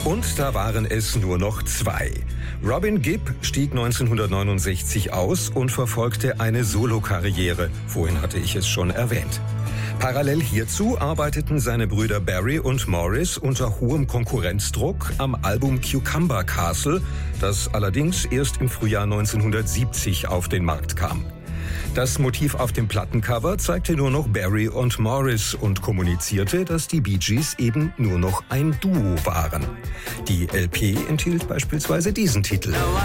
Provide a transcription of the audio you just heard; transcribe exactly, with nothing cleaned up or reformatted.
Und da waren es nur noch zwei. Robin Gibb stieg neunzehnhundertneunundsechzig aus und verfolgte eine Solokarriere. Vorhin hatte ich es schon erwähnt. Parallel hierzu arbeiteten seine Brüder Barry und Maurice unter hohem Konkurrenzdruck am Album Cucumber Castle, das allerdings erst im Frühjahr neunzehnhundertsiebzig auf den Markt kam. Das Motiv auf dem Plattencover zeigte nur noch Barry und Maurice und kommunizierte, dass die Bee Gees eben nur noch ein Duo waren. Die L P enthielt beispielsweise diesen Titel.